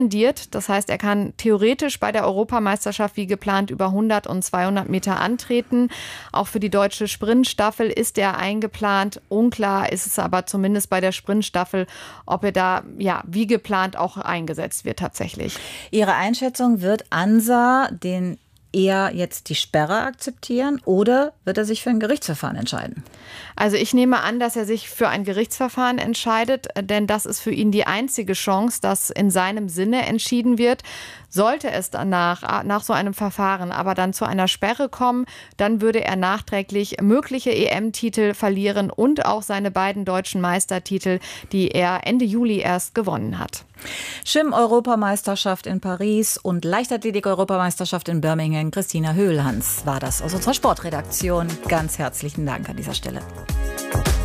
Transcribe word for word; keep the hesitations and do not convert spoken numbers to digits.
Das heißt, er kann theoretisch bei der Europameisterschaft wie geplant über hundert und zweihundert Meter antreten. Auch für die deutsche Sprintstaffel ist er eingeplant. Unklar ist es aber zumindest bei der Sprintstaffel, ob er da ja wie geplant auch eingesetzt wird tatsächlich. Ihre Einschätzung, wird Ansa den eher jetzt die Sperre akzeptieren oder wird er sich für ein Gerichtsverfahren entscheiden? Also ich nehme an, dass er sich für ein Gerichtsverfahren entscheidet, denn das ist für ihn die einzige Chance, dass in seinem Sinne entschieden wird. Sollte es danach, nach so einem Verfahren, aber dann zu einer Sperre kommen, dann würde er nachträglich mögliche E M-Titel verlieren und auch seine beiden deutschen Meistertitel, die er Ende Juli erst gewonnen hat. Schwimm-Europameisterschaft in Paris und Leichtathletik-Europameisterschaft in Birmingham. Christina Höhlhans war das aus unserer Sportredaktion. Ganz herzlichen Dank an dieser Stelle.